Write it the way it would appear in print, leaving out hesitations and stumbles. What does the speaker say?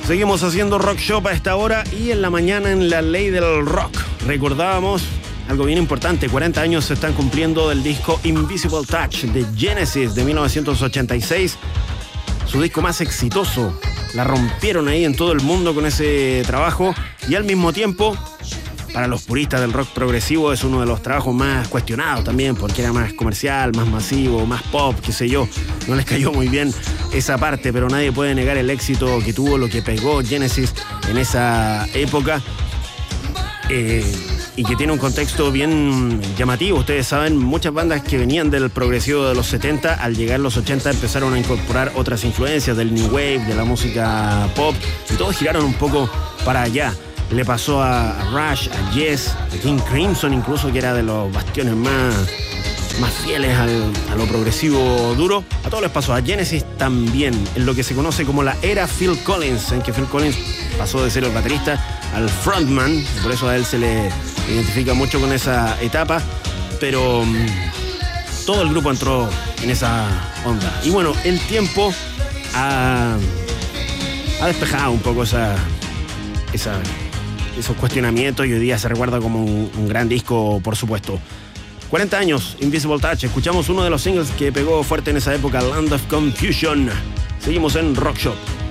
Seguimos haciendo Rock Shop a esta hora y en la mañana en la ley del rock. Recordábamos algo bien importante, 40 años se están cumpliendo del disco Invisible Touch de Genesis de 1986. Su disco más exitoso. La rompieron ahí en todo el mundo con ese trabajo y al mismo tiempo, para los puristas del rock progresivo, es uno de los trabajos más cuestionados también porque era más comercial, más masivo, más pop, qué sé yo. No les cayó muy bien esa parte, pero nadie puede negar el éxito que tuvo, lo que pegó Genesis en esa época. Y que tiene un contexto bien llamativo. Ustedes saben, muchas bandas que venían del progresivo de los 70, al llegar los 80 empezaron a incorporar otras influencias del New Wave, de la música pop, y todos giraron un poco para allá. Le pasó a Rush, a Yes, a King Crimson incluso, que era de los bastiones más fieles a lo progresivo duro. A todos les pasó, a Genesis también, en lo que se conoce como la era Phil Collins, en que Phil Collins pasó de ser el baterista al frontman, y por eso a él se le identifica mucho con esa etapa, pero todo el grupo entró en esa onda. Y bueno, el tiempo ha despejado un poco esos cuestionamientos y hoy día se recuerda como un gran disco, por supuesto. 40 años, Invisible Touch. Escuchamos uno de los singles que pegó fuerte en esa época, Land of Confusion. Seguimos en Rock Shop.